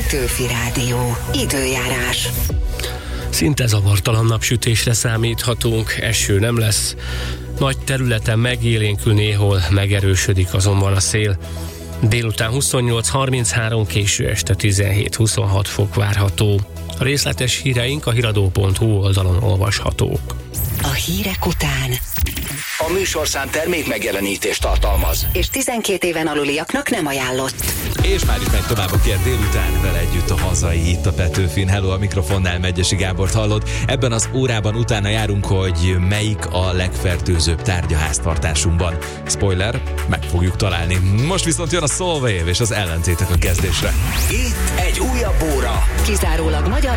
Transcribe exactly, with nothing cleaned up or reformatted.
Petőfi Rádió. Időjárás. Szinte zavartalan napsütésre számíthatunk, eső nem lesz. Nagy területen megélénkül, néhol megerősödik azonban a szél. Délután huszonnyolc harminchárom, késő este tizenhét huszonhat fok várható. A részletes híreink a hiradó pont hu oldalon olvashatók. A hírek után A műsorszám termék megjelenítést tartalmaz, és tizenkét éven aluliaknak nem ajánlott. És már is megy tovább a Kér délután, vele együtt a hazai itt a Petőfin. Hello, a mikrofonnál Megyesi Gábort hallod. Ebben az órában utána járunk, hogy melyik a legfertőzőbb tárgya háztartásunkban. Spoiler, meg fogjuk találni. Most viszont jön a Solwave és az ellentétek a kezdésre. itt egy újabb óra. Kizárólag magyar